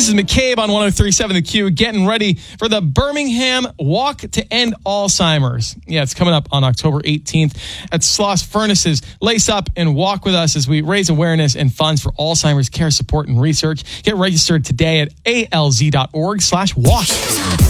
This is McCabe on 103.7 The Q, getting ready for the Birmingham Walk to End Alzheimer's. Yeah, it's coming up on October 18th at Sloss Furnaces. Lace up and walk with us as we raise awareness and funds for Alzheimer's care support and research. Get registered today at alz.org/walk.